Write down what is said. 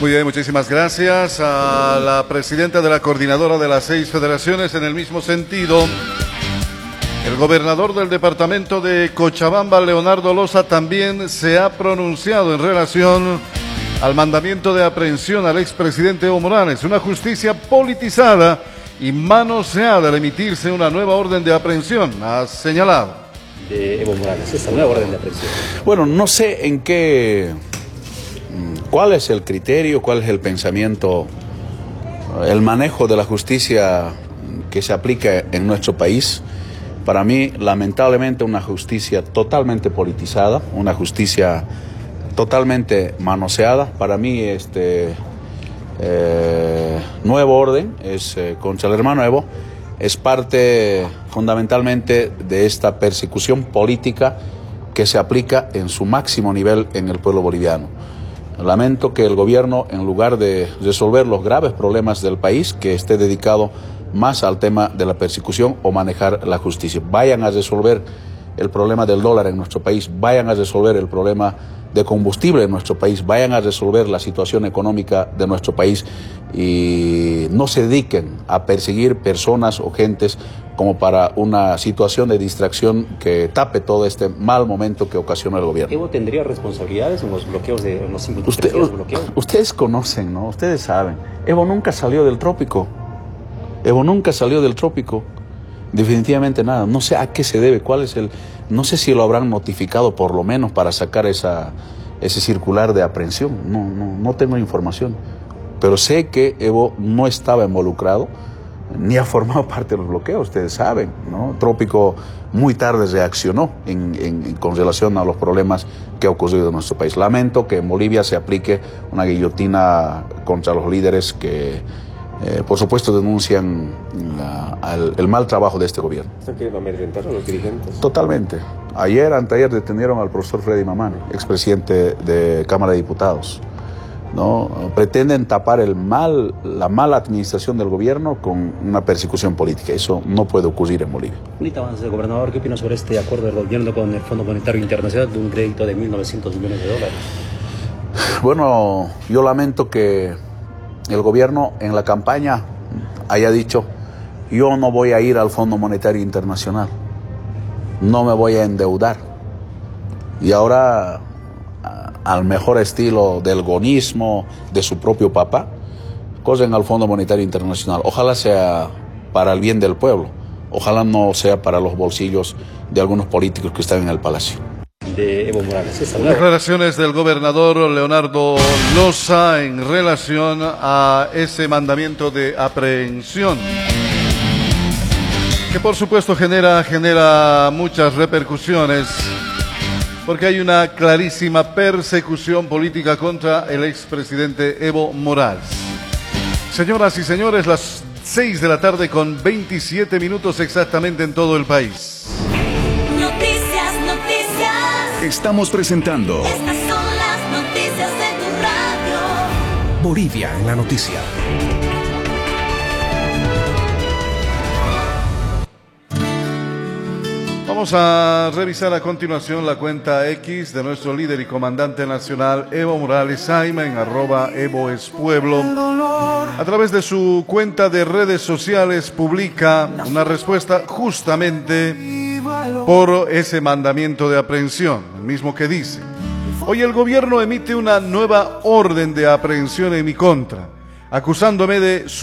Muy bien, muchísimas gracias a la presidenta de la coordinadora de las 6 federaciones. En el mismo sentido, el gobernador del departamento de Cochabamba, Leonardo Loza, también se ha pronunciado en relación al mandamiento de aprehensión al expresidente Evo Morales. Una justicia politizada y manoseada al emitirse una nueva orden de aprehensión, ha señalado. De Evo Morales, esta nueva orden de aprehensión. Bueno, no sé en qué, cuál es el criterio, cuál es el pensamiento, el manejo de la justicia que se aplica en nuestro país. Para mí, lamentablemente, una justicia totalmente politizada, una justicia totalmente manoseada. Para mí, nuevo orden es contra el hermano Evo, es parte fundamentalmente de esta persecución política que se aplica en su máximo nivel en el pueblo boliviano. Lamento que el gobierno, en lugar de resolver los graves problemas del país, que esté dedicado más al tema de la persecución o manejar la justicia. Vayan a resolver el problema del dólar en nuestro país, vayan a resolver el problema de combustible en nuestro país, vayan a resolver la situación económica de nuestro país y no se dediquen a perseguir personas o gentes como para una situación de distracción que tape todo este mal momento que ocasiona el gobierno. ¿Evo tendría responsabilidades en los bloqueos de los 53 bloqueos? Ustedes conocen, ¿no? Ustedes saben. Evo nunca salió del trópico. Evo nunca salió del trópico. Definitivamente nada. No sé a qué se debe, cuál es el... No sé si lo habrán notificado por lo menos para sacar ese circular de aprehensión. No tengo información. Pero sé que Evo no estaba involucrado ni ha formado parte de los bloqueos, ustedes saben, ¿no? Trópico muy tarde reaccionó con relación a los problemas que ha ocurrido en nuestro país. Lamento que en Bolivia se aplique una guillotina contra los líderes que, por supuesto, denuncian el mal trabajo de este gobierno. ¿Están queriendo amedrentar a los dirigentes? Totalmente. Anteayer detuvieron al profesor Freddy Mamani, expresidente de Cámara de Diputados. ¿No? Pretenden tapar la mala administración del gobierno con una persecución política. Eso no puede ocurrir en Bolivia. Gobernador, ¿qué opina sobre este acuerdo del gobierno con el Fondo Monetario Internacional de un crédito de $1.900 millones? Bueno, yo lamento que el gobierno en la campaña haya dicho: yo no voy a ir al Fondo Monetario Internacional, no me voy a endeudar. Y ahora, al mejor estilo del gonismo de su propio papá, corren al Fondo Monetario Internacional. Ojalá sea para el bien del pueblo, ojalá no sea para los bolsillos de algunos políticos que están en el palacio. De Evo Morales. Declaraciones del gobernador Leonardo Loza en relación a ese mandamiento de aprehensión, que por supuesto genera muchas repercusiones, porque hay una clarísima persecución política contra el expresidente Evo Morales. Señoras y señores, las 6 de la tarde con 27 minutos exactamente en todo el país. Noticias. Estamos presentando. Estas son las noticias de tu radio. Bolivia en la noticia. Vamos a revisar a continuación la cuenta X de nuestro líder y comandante nacional Evo Morales Ayma en @EvoEsPueblo. A través de su cuenta de redes sociales publica una respuesta justamente por ese mandamiento de aprehensión, el mismo que dice: hoy el gobierno emite una nueva orden de aprehensión en mi contra, acusándome de